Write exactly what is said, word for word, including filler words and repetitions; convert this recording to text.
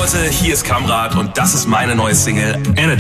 Leute, hier ist Kamrat und das ist meine neue Single Energy.